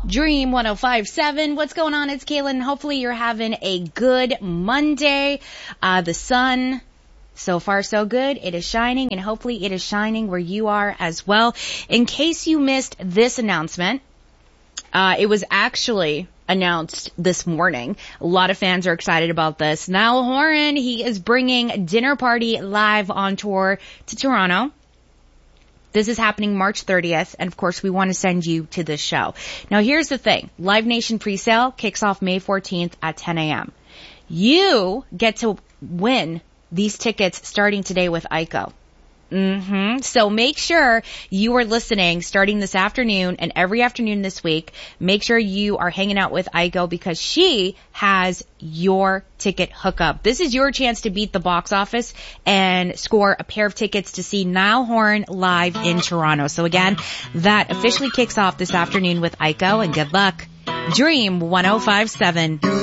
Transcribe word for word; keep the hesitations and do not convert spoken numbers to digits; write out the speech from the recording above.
Dream one oh five point seven. What's going on? It's Kaylin. Hopefully you're having a good Monday. Uh, the sun, so far so good. It is shining, and hopefully it is shining where you are as well. In case you missed this announcement, uh, it was actually announced this morning. A lot of fans are excited about this. Niall Horan, he is bringing Dinner Party live on tour to Toronto. This is happening March thirtieth, and of course we want to send you to this show. Now here's the thing. Live Nation presale kicks off May fourteenth at ten a.m. You get to win these tickets starting today with I C O. Mm-hmm. So make sure you are listening starting this afternoon and every afternoon this week. Make sure you are hanging out with I C O because she has your ticket hookup. This is your chance to beat the box office and score a pair of tickets to see Niall Horan live in Toronto. So again, that officially kicks off this afternoon with I C O, and good luck. Dream one oh five point seven.